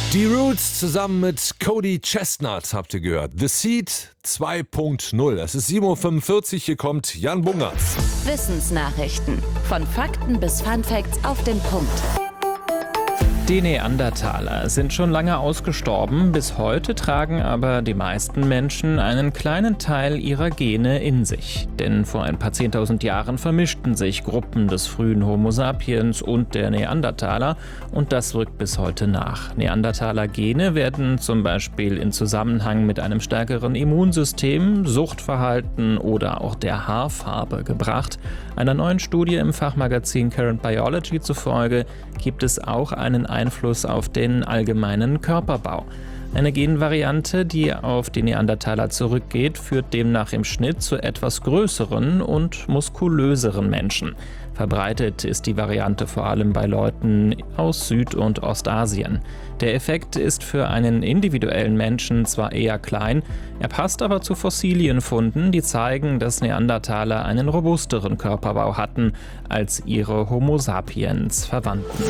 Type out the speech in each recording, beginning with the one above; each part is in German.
Die Roots zusammen mit Cody Chestnut habt ihr gehört. The Seed 2.0. Es ist 7.45 Uhr, hier kommt Jan Bungertz. Wissensnachrichten. Von Fakten bis Funfacts auf den Punkt. Die Neandertaler sind schon lange ausgestorben. Bis heute tragen aber die meisten Menschen einen kleinen Teil ihrer Gene in sich. Denn vor ein paar 10.000 Jahren vermischten sich Gruppen des frühen Homo sapiens und der Neandertaler und das wirkt bis heute nach. Neandertaler-Gene werden zum Beispiel in Zusammenhang mit einem stärkeren Immunsystem, Suchtverhalten oder auch der Haarfarbe gebracht. Einer neuen Studie im Fachmagazin Current Biology zufolge gibt es auch einen Einfluss auf den allgemeinen Körperbau. Eine Genvariante, die auf die Neandertaler zurückgeht, führt demnach im Schnitt zu etwas größeren und muskulöseren Menschen. Verbreitet ist die Variante vor allem bei Leuten aus Süd- und Ostasien. Der Effekt ist für einen individuellen Menschen zwar eher klein, er passt aber zu Fossilienfunden, die zeigen, dass Neandertaler einen robusteren Körperbau hatten als ihre Homo sapiens Verwandten.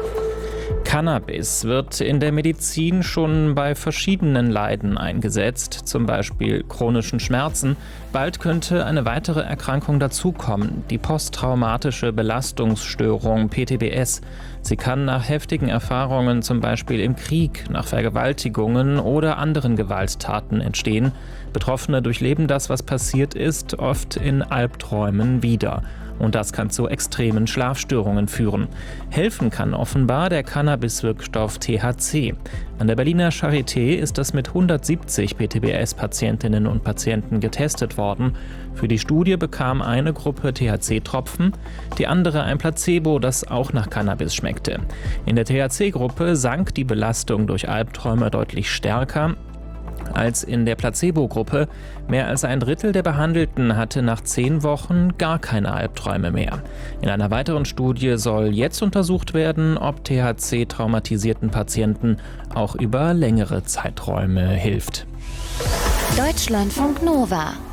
Cannabis wird in der Medizin schon bei verschiedenen Leiden eingesetzt, zum Beispiel chronischen Schmerzen. Bald könnte eine weitere Erkrankung dazukommen, die posttraumatische Belastungsstörung PTBS. Sie kann nach heftigen Erfahrungen, zum Beispiel im Krieg, nach Vergewaltigungen oder anderen Gewalttaten entstehen. Betroffene durchleben das, was passiert ist, oft in Albträumen wieder. Und das kann zu extremen Schlafstörungen führen. Helfen kann offenbar der Cannabis-Wirkstoff THC. An der Berliner Charité ist das mit 170 PTBS-Patientinnen und Patienten getestet worden. Für die Studie bekam eine Gruppe THC-Tropfen, die andere ein Placebo, das auch nach Cannabis schmeckte. In der THC-Gruppe sank die Belastung durch Albträume deutlich stärker als in der Placebo-Gruppe. Mehr als ein Drittel der Behandelten hatte nach 10 Wochen gar keine Albträume mehr. In einer weiteren Studie soll jetzt untersucht werden, ob THC traumatisierten Patienten auch über längere Zeiträume hilft. Deutschlandfunk Nova